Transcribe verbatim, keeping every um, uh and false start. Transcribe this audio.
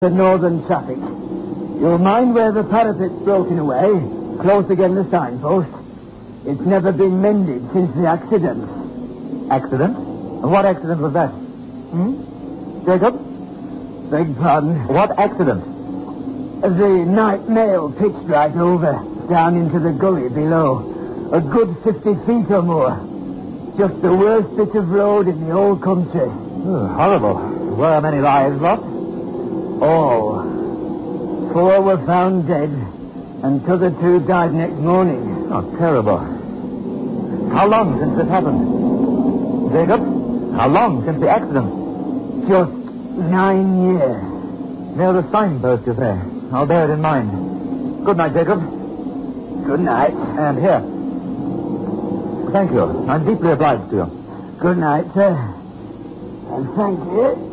The northern traffic. You'll mind where the parapet's broken away, close against the signpost. It's never been mended since the accident. Accident? And what accident was that? Hmm? Jacob? Beg pardon? What accident? The night mail pitched right over, down into the gully below. A good fifty feet or more. Just the worst bit of road in the whole country. Oh, horrible. Were many lives lost? All. Four were found dead, and t'other two died next morning. Oh, terrible. How long since this happened? Jacob, how long since the accident? Just nine years. Near the signpost, you say. I'll bear it in mind. Good night, Jacob. Good night. And here. Thank you. I'm deeply obliged to you. Good night, sir. And thank you.